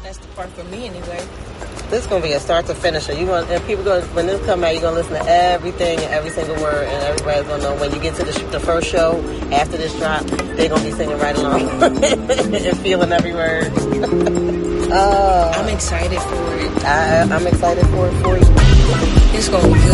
That's the part for me anyway. This is gonna be a start to finish. And people when this come out, you're gonna listen to everything and every single word, and everybody's gonna know when you get to the first show after this drop, they're gonna be singing right along and feeling every word. I'm excited for it. I'm excited for it for you. It's gonna be good.